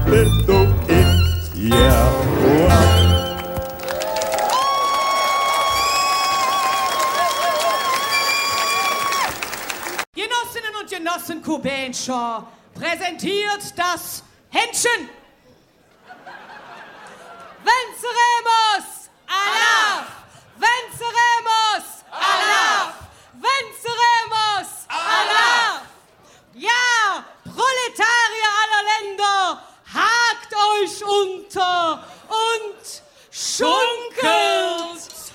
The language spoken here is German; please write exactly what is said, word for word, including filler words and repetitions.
little kid. Yeah, wow. Genossinnen und Genossen Kubenschau präsentiert das Händchen. Venceremos! Allah! Venceremos!